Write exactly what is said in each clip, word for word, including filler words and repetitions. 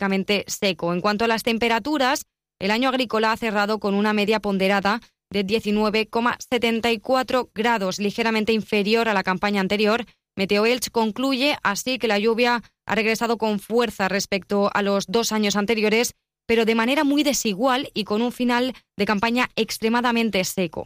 prácticamente seco. En cuanto a las temperaturas, el año agrícola ha cerrado con una media ponderada de diecinueve coma setenta y cuatro grados, ligeramente inferior a la campaña anterior. Meteoelch concluye así que la lluvia ha regresado con fuerza respecto a los dos años anteriores, pero de manera muy desigual y con un final de campaña extremadamente seco.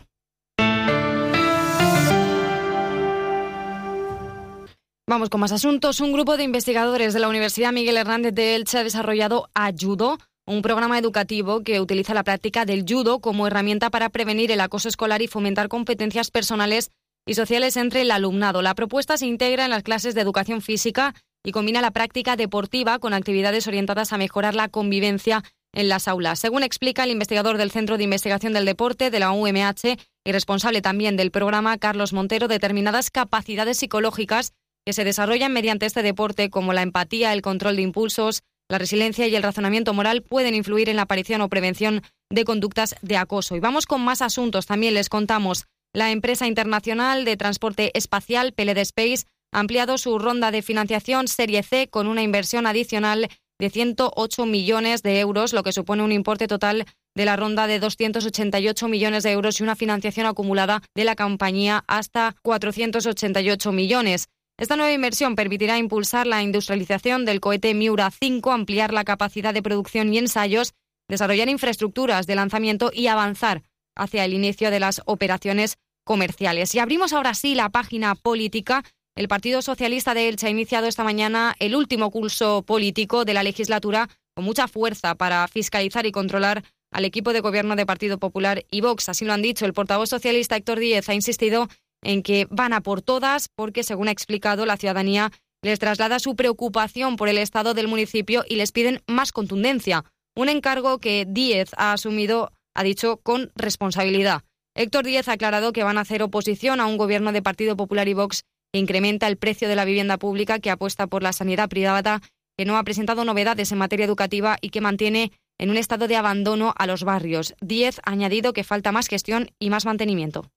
Vamos con más asuntos. Un grupo de investigadores de la Universidad Miguel Hernández de Elche ha desarrollado Ayudo, un programa educativo que utiliza la práctica del judo como herramienta para prevenir el acoso escolar y fomentar competencias personales y sociales entre el alumnado. La propuesta se integra en las clases de educación física y combina la práctica deportiva con actividades orientadas a mejorar la convivencia en las aulas. Según explica el investigador del Centro de Investigación del Deporte de la U M H y responsable también del programa, Carlos Montero, determinadas capacidades psicológicas que se desarrollan mediante este deporte, como la empatía, el control de impulsos, la resiliencia y el razonamiento moral, pueden influir en la aparición o prevención de conductas de acoso. Y vamos con más asuntos. También les contamos. La empresa internacional de transporte espacial, P L D Space, ha ampliado su ronda de financiación Serie C con una inversión adicional de ciento ocho millones de euros, lo que supone un importe total de la ronda de doscientos ochenta y ocho millones de euros y una financiación acumulada de la compañía hasta cuatrocientos ochenta y ocho millones. Esta nueva inversión permitirá impulsar la industrialización del cohete Miura cinco, ampliar la capacidad de producción y ensayos, desarrollar infraestructuras de lanzamiento y avanzar hacia el inicio de las operaciones comerciales. Y abrimos ahora sí la página política. El Partido Socialista de Elche ha iniciado esta mañana el último curso político de la legislatura con mucha fuerza para fiscalizar y controlar al equipo de gobierno de Partido Popular y Vox. Así lo han dicho. El portavoz socialista Héctor Díez ha insistido en que van a por todas porque, según ha explicado, la ciudadanía les traslada su preocupación por el estado del municipio y les piden más contundencia. Un encargo que Díez ha asumido, ha dicho, con responsabilidad. Héctor Díez ha aclarado que van a hacer oposición a un gobierno de Partido Popular y Vox que incrementa el precio de la vivienda pública, que apuesta por la sanidad privada, que no ha presentado novedades en materia educativa y que mantiene en un estado de abandono a los barrios. Díez ha añadido que falta más gestión y más mantenimiento.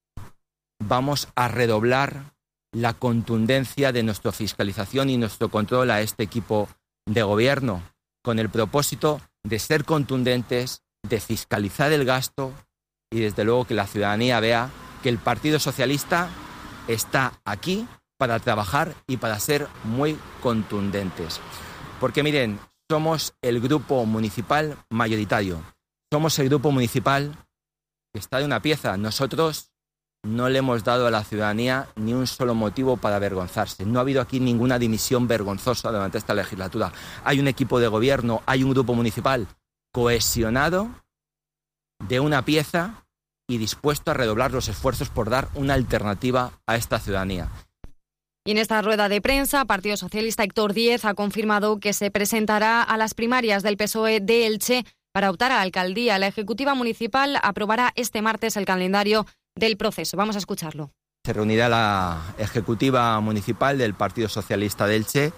Vamos a redoblar la contundencia de nuestra fiscalización y nuestro control a este equipo de gobierno, con el propósito de ser contundentes, de fiscalizar el gasto y desde luego que la ciudadanía vea que el Partido Socialista está aquí para trabajar y para ser muy contundentes. Porque miren, somos el grupo municipal mayoritario, somos el grupo municipal que está de una pieza. Nosotros no le hemos dado a la ciudadanía ni un solo motivo para avergonzarse. No ha habido aquí ninguna dimisión vergonzosa durante esta legislatura. Hay un equipo de gobierno, hay un grupo municipal cohesionado, de una pieza y dispuesto a redoblar los esfuerzos por dar una alternativa a esta ciudadanía. Y en esta rueda de prensa, Partido Socialista Héctor Díez ha confirmado que se presentará a las primarias del P S O E de Elche para optar a la alcaldía. La Ejecutiva Municipal aprobará este martes el calendario del proceso. Vamos a escucharlo. Se reunirá la Ejecutiva Municipal del Partido Socialista de Elche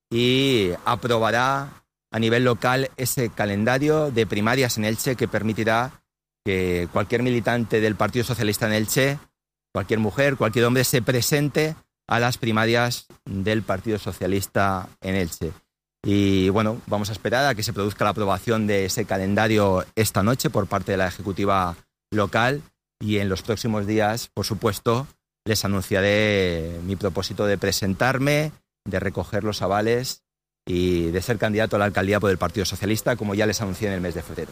y aprobará a nivel local ese calendario de primarias en Elche que permitirá que cualquier militante del Partido Socialista en Elche, cualquier mujer, cualquier hombre, se presente a las primarias del Partido Socialista en Elche. Y bueno, vamos a esperar a que se produzca la aprobación de ese calendario esta noche por parte de la Ejecutiva local. Y en los próximos días, por supuesto, les anunciaré mi propósito de presentarme, de recoger los avales y de ser candidato a la alcaldía por el Partido Socialista, como ya les anuncié en el mes de febrero.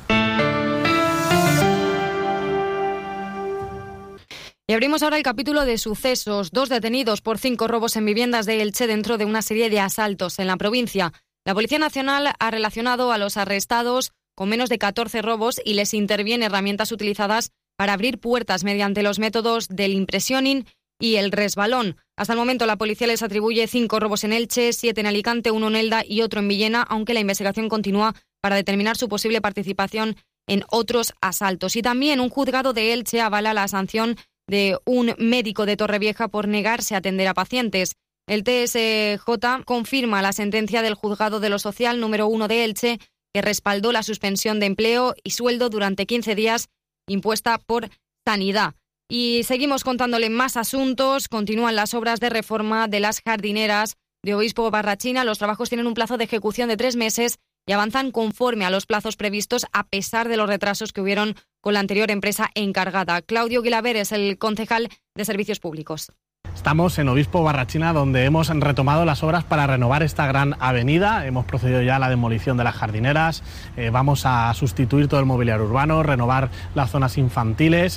Y abrimos ahora el capítulo de sucesos. Dos detenidos por cinco robos en viviendas de Elche dentro de una serie de asaltos en la provincia. La Policía Nacional ha relacionado a los arrestados con menos de catorce robos y les interviene herramientas utilizadas para abrir puertas mediante los métodos del impressioning y el resbalón. Hasta el momento la policía les atribuye cinco robos en Elche, siete en Alicante, uno en Elda y otro en Villena, aunque la investigación continúa para determinar su posible participación en otros asaltos. Y también un juzgado de Elche avala la sanción de un médico de Torrevieja por negarse a atender a pacientes. El T S J confirma la sentencia del juzgado de lo social número uno de Elche, que respaldó la suspensión de empleo y sueldo durante quince días impuesta por Sanidad. Y seguimos contándole más asuntos. Continúan las obras de reforma de las jardineras de Obispo Barrachina. Los trabajos tienen un plazo de ejecución de tres meses y avanzan conforme a los plazos previstos a pesar de los retrasos que hubieron con la anterior empresa encargada. Claudio Guilaber es el concejal de Servicios Públicos. Estamos en Obispo Barrachina, donde hemos retomado las obras para renovar esta gran avenida. Hemos procedido ya a la demolición de las jardineras, eh, vamos a sustituir todo el mobiliario urbano, renovar las zonas infantiles,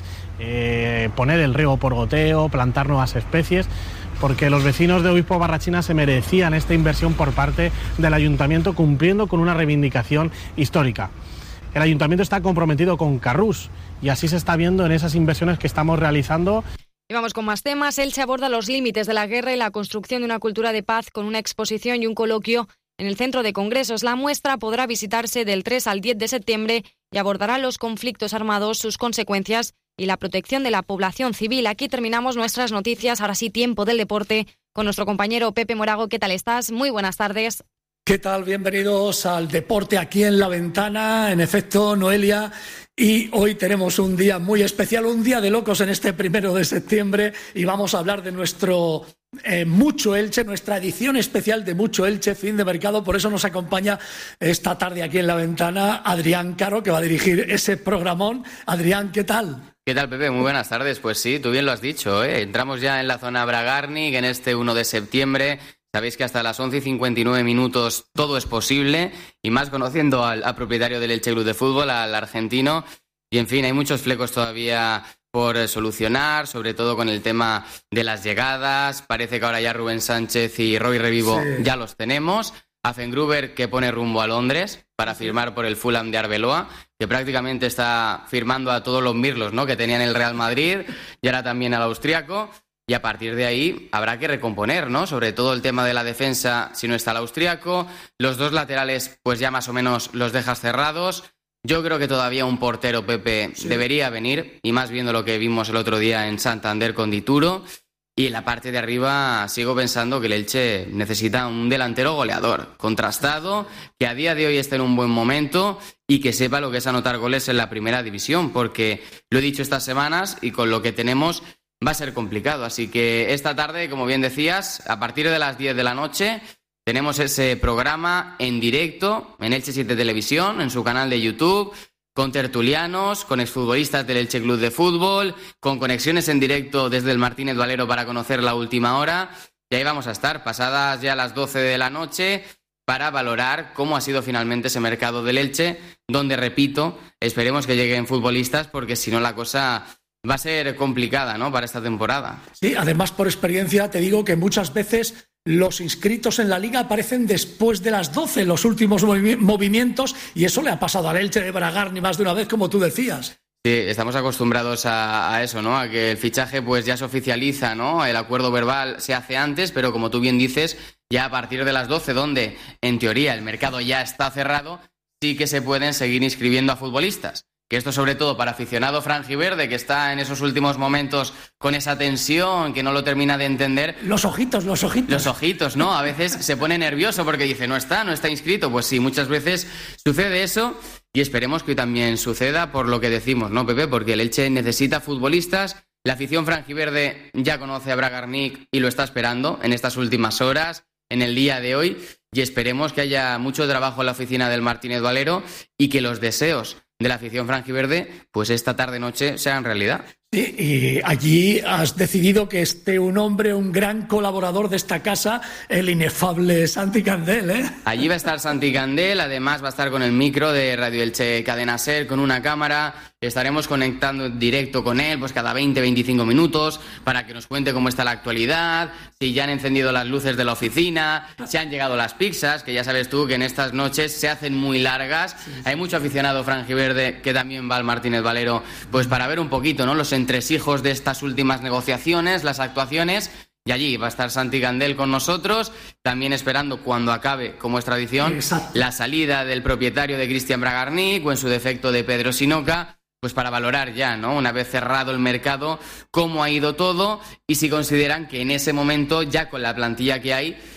eh, poner el riego por goteo, plantar nuevas especies, porque los vecinos de Obispo Barrachina se merecían esta inversión por parte del Ayuntamiento, cumpliendo con una reivindicación histórica. El Ayuntamiento está comprometido con Carrús y así se está viendo en esas inversiones que estamos realizando. Y vamos con más temas. Elche aborda los límites de la guerra y la construcción de una cultura de paz con una exposición y un coloquio en el Centro de Congresos. La muestra podrá visitarse del tres al diez de septiembre y abordará los conflictos armados, sus consecuencias y la protección de la población civil. Aquí terminamos nuestras noticias. Ahora sí, tiempo del deporte con nuestro compañero Pepe Morago. ¿Qué tal estás? Muy buenas tardes. ¿Qué tal? Bienvenidos al deporte aquí en La Ventana. En efecto, Noelia, y hoy tenemos un día muy especial, un día de locos en este primero de septiembre, y vamos a hablar de nuestro eh, Mucho Elche, nuestra edición especial de Mucho Elche, fin de mercado. Por eso nos acompaña esta tarde aquí en La Ventana Adrián Caro, que va a dirigir ese programón. Adrián, ¿qué tal? ¿Qué tal, Pepe? Muy buenas tardes. Pues sí, tú bien lo has dicho, ¿eh? Entramos ya en la zona Bragarnik en este uno de septiembre. Sabéis que hasta las once y cincuenta y nueve minutos todo es posible, y más conociendo al, al propietario del Elche Club de Fútbol, al argentino. Y en fin, hay muchos flecos todavía por eh, solucionar, sobre todo con el tema de las llegadas. Parece que ahora ya Rubén Sánchez y Roy Revivo sí. ya los tenemos. Affengruber, que pone rumbo a Londres para firmar por el Fulham de Arbeloa, que prácticamente está firmando a todos los mirlos, ¿no?, que tenían el Real Madrid, y ahora también al austriaco. Y a partir de ahí habrá que recomponer, ¿no? Sobre todo el tema de la defensa, si no está el austriaco. Los dos laterales, pues ya más o menos los dejas cerrados. Yo creo que todavía un portero, Pepe, sí. debería venir, y más viendo lo que vimos el otro día en Santander con Dituro. Y en la parte de arriba sigo pensando que el Elche necesita un delantero goleador, contrastado, que a día de hoy esté en un buen momento y que sepa lo que es anotar goles en la primera división, porque lo he dicho estas semanas y con lo que tenemos va a ser complicado. Así que esta tarde, como bien decías, a partir de las diez de la noche tenemos ese programa en directo en Elche siete Televisión, en su canal de YouTube, con tertulianos, con exfutbolistas del Elche Club de Fútbol, con conexiones en directo desde el Martínez Valero para conocer la última hora. Y ahí vamos a estar, pasadas ya las doce de la noche, para valorar cómo ha sido finalmente ese mercado del Elche, donde, repito, esperemos que lleguen futbolistas, porque si no la cosa va a ser complicada, ¿no?, para esta temporada. Sí, además, por experiencia te digo que muchas veces los inscritos en la liga aparecen después de las doce, los últimos movi- movimientos, y eso le ha pasado al Elche de Bragarnik más de una vez, como tú decías. Sí, estamos acostumbrados a, a eso, ¿no?, a que el fichaje pues ya se oficializa, ¿no?, el acuerdo verbal se hace antes, pero como tú bien dices, ya a partir de las doce, donde en teoría el mercado ya está cerrado, sí que se pueden seguir inscribiendo a futbolistas. Que esto sobre todo para aficionado franjiverde, que está en esos últimos momentos con esa tensión, que no lo termina de entender. Los ojitos, los ojitos. Los ojitos, ¿no? A veces se pone nervioso porque dice, no está, no está inscrito. Pues sí, muchas veces sucede eso, y esperemos que hoy también suceda por lo que decimos, ¿no, Pepe? Porque el Elche necesita futbolistas. La afición franjiverde ya conoce a Bragarnik y lo está esperando en estas últimas horas, en el día de hoy, y esperemos que haya mucho trabajo en la oficina del Martínez Valero y que los deseos de la afición franjiverde, pues esta tarde-noche sean realidad. Sí, y allí has decidido que esté un hombre, un gran colaborador de esta casa, el inefable Santi Candel, ¿eh? Allí va a estar Santi Candel, además va a estar con el micro de Radio Elche Cadena Ser, con una cámara. Estaremos conectando en directo con él pues cada veinte a veinticinco minutos para que nos cuente cómo está la actualidad, si ya han encendido las luces de la oficina, si han llegado las pizzas, que ya sabes tú que en estas noches se hacen muy largas. Sí, sí. Hay mucho aficionado franjiverde que también va al Martínez Valero pues para ver un poquito, ¿no?, los entresijos de estas últimas negociaciones, las actuaciones. Y allí va a estar Santi Candel con nosotros, también esperando, cuando acabe, como es tradición, Exacto. la salida del propietario de Cristian Bragarnik, o en su defecto de Pedro Sinoca, pues para valorar ya, ¿no?, una vez cerrado el mercado, cómo ha ido todo, y si consideran que en ese momento, ya con la plantilla que hay,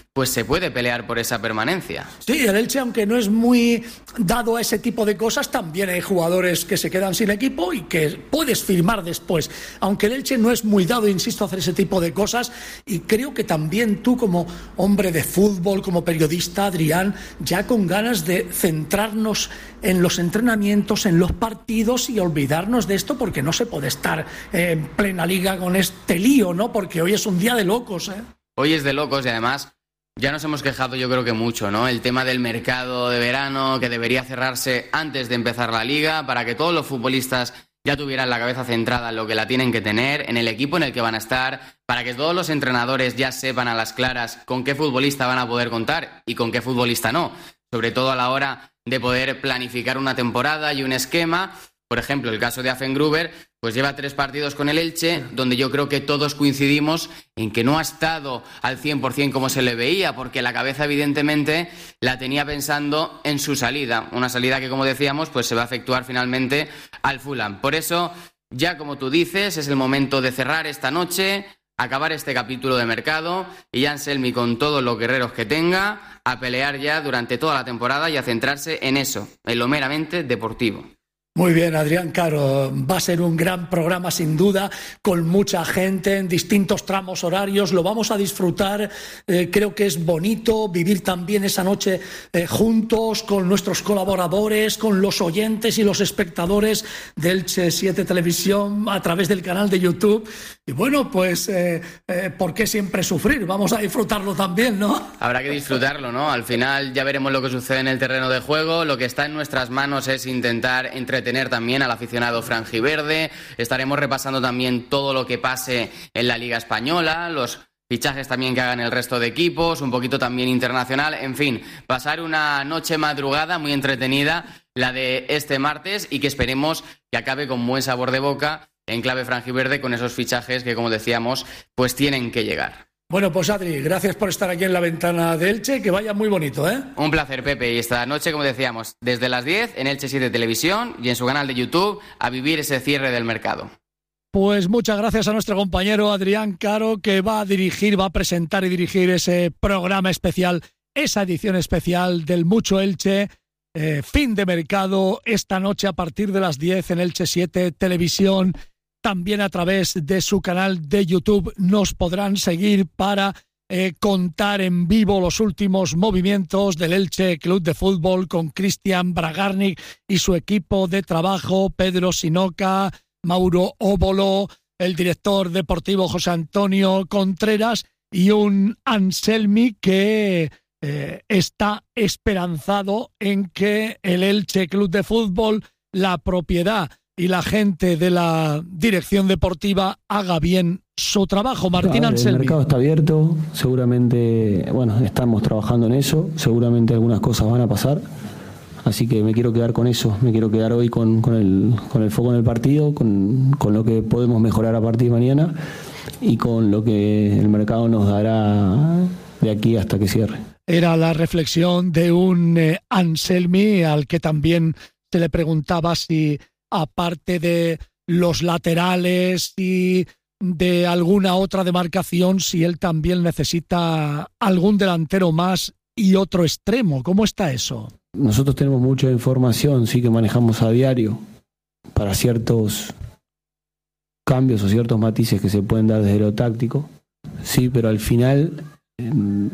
pues se puede pelear por esa permanencia. Sí, el Elche, aunque no es muy dado a ese tipo de cosas, también hay jugadores que se quedan sin equipo y que puedes firmar después. Aunque el Elche no es muy dado, insisto, a hacer ese tipo de cosas, y creo que también tú, como hombre de fútbol, como periodista, Adrián, ya con ganas de centrarnos en los entrenamientos, en los partidos y olvidarnos de esto, porque no se puede estar en plena liga con este lío, ¿no? Porque hoy es un día de locos, ¿eh? Hoy es de locos y además ya nos hemos quejado yo creo que mucho, ¿no? El tema del mercado de verano que debería cerrarse antes de empezar la liga para que todos los futbolistas ya tuvieran la cabeza centrada en lo que la tienen que tener, en el equipo en el que van a estar, para que todos los entrenadores ya sepan a las claras con qué futbolista van a poder contar y con qué futbolista no, sobre todo a la hora de poder planificar una temporada y un esquema. Por ejemplo, el caso de Affengruber, pues lleva tres partidos con el Elche, donde yo creo que todos coincidimos en que no ha estado al cien por ciento como se le veía, porque la cabeza evidentemente la tenía pensando en su salida, una salida que, como decíamos, pues se va a efectuar finalmente al Fulham. Por eso, ya como tú dices, es el momento de cerrar esta noche, acabar este capítulo de mercado y Anselmi, con todos los guerreros que tenga, a pelear ya durante toda la temporada y a centrarse en eso, en lo meramente deportivo. Muy bien, Adrián Caro, va a ser un gran programa sin duda, con mucha gente en distintos tramos horarios, lo vamos a disfrutar, eh, creo que es bonito vivir también esa noche eh, juntos con nuestros colaboradores, con los oyentes y los espectadores de Elche siete Televisión a través del canal de YouTube. Y bueno, pues, eh, eh, ¿por qué siempre sufrir? Vamos a disfrutarlo también, ¿no? Habrá que disfrutarlo, ¿no? Al final ya veremos lo que sucede en el terreno de juego, lo que está en nuestras manos es intentar entretener tener también al aficionado franjiverde. Estaremos repasando también todo lo que pase en la Liga Española, los fichajes también que hagan el resto de equipos, un poquito también internacional, en fin, pasar una noche madrugada muy entretenida, la de este martes, y que esperemos que acabe con buen sabor de boca en clave franjiverde con esos fichajes que, como decíamos, pues tienen que llegar. Bueno, pues Adri, gracias por estar aquí en la ventana de Elche, que vaya muy bonito, ¿eh? Un placer, Pepe, y esta noche, como decíamos, desde las diez en Elche siete Televisión y en su canal de YouTube, a vivir ese cierre del mercado. Pues muchas gracias a nuestro compañero Adrián Caro, que va a dirigir, va a presentar y dirigir ese programa especial, esa edición especial del Mucho Elche, eh, fin de mercado, esta noche a partir de las diez en Elche siete Televisión. También a través de su canal de YouTube nos podrán seguir para eh, contar en vivo los últimos movimientos del Elche Club de Fútbol con Cristian Bragarnik y su equipo de trabajo, Pedro Sinoca, Mauro Óbolo, el director deportivo José Antonio Contreras y un Anselmi que eh, está esperanzado en que el Elche Club de Fútbol, la propiedad y la gente de la dirección deportiva haga bien su trabajo. Martín Anselmi. El mercado está abierto, seguramente, bueno, estamos trabajando en eso, seguramente algunas cosas van a pasar, así que me quiero quedar con eso, me quiero quedar hoy con, con, el, con el foco en el partido, con, con lo que podemos mejorar a partir de mañana y con lo que el mercado nos dará de aquí hasta que cierre. Era la reflexión de un eh, Anselmi al que también se le preguntaba si, aparte de los laterales y de alguna otra demarcación, si él también necesita algún delantero más y otro extremo. ¿Cómo está eso? Nosotros tenemos mucha información, sí, que manejamos a diario para ciertos cambios o ciertos matices que se pueden dar desde lo táctico, sí, pero al final, eh,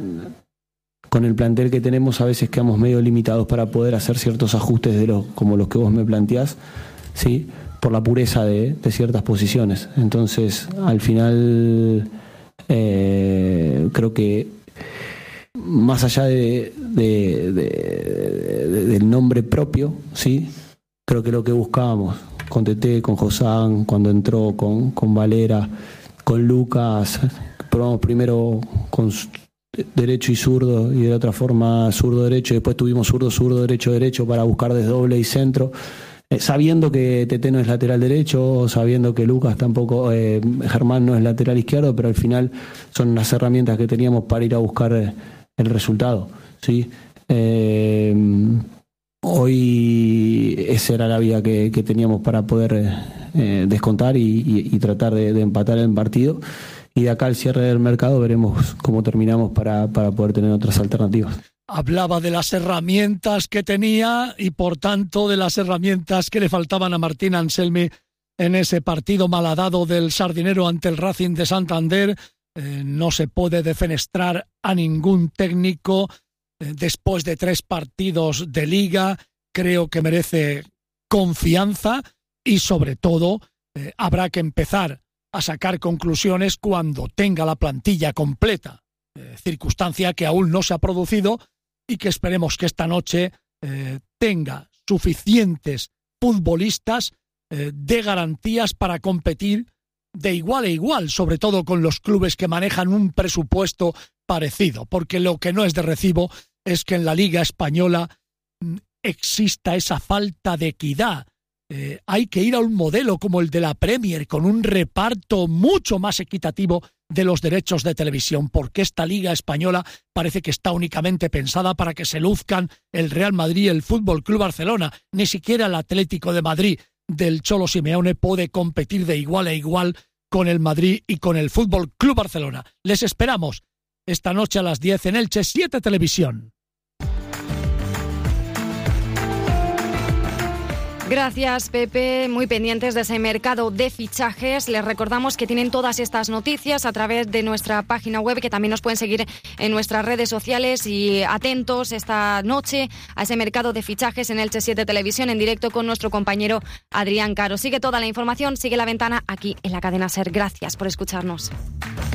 con el plantel que tenemos, a veces quedamos medio limitados para poder hacer ciertos ajustes de los, como los que vos me planteás, sí, por la pureza de, de ciertas posiciones. Entonces, al final, eh, creo que más allá de, de, de, de, del nombre propio, sí, creo que lo que buscábamos con Tete, con Josán, cuando entró con, con Valera, con Lucas, probamos primero con derecho y zurdo y de otra forma zurdo-derecho, y después tuvimos zurdo-zurdo-derecho-derecho para buscar desdoble y centro. Eh, sabiendo que Tete no es lateral derecho, sabiendo que Lucas tampoco, eh, Germán no es lateral izquierdo, pero al final son las herramientas que teníamos para ir a buscar el resultado, ¿sí? Eh, hoy esa era la vía que, que teníamos para poder eh, descontar y, y, y tratar de, de empatar el partido, y de acá al cierre del mercado veremos cómo terminamos para, para poder tener otras alternativas. Hablaba de las herramientas que tenía y por tanto de las herramientas que le faltaban a Martín Anselmi en ese partido malhadado del Sardinero ante el Racing de Santander. Eh, no se puede defenestrar a ningún técnico eh, después de tres partidos de Liga. Creo que merece confianza y sobre todo eh, habrá que empezar a sacar conclusiones cuando tenga la plantilla completa, eh, circunstancia que aún no se ha producido y que esperemos que esta noche eh, tenga suficientes futbolistas eh, de garantías para competir de igual a igual, sobre todo con los clubes que manejan un presupuesto parecido, porque lo que no es de recibo es que en la Liga Española exista esa falta de equidad. Eh, hay que ir a un modelo como el de la Premier, con un reparto mucho más equitativo de los derechos de televisión, porque esta Liga Española parece que está únicamente pensada para que se luzcan el Real Madrid y el Fútbol Club Barcelona. Ni siquiera el Atlético de Madrid del Cholo Simeone puede competir de igual a igual con el Madrid y con el Fútbol Club Barcelona. Les esperamos esta noche a las diez en Elche siete Televisión. Gracias, Pepe. Muy pendientes de ese mercado de fichajes. Les recordamos que tienen todas estas noticias a través de nuestra página web, que también nos pueden seguir en nuestras redes sociales, y atentos esta noche a ese mercado de fichajes en Elche siete Televisión en directo con nuestro compañero Adrián Caro. Sigue toda la información, sigue La Ventana aquí en la cadena SER. Gracias por escucharnos.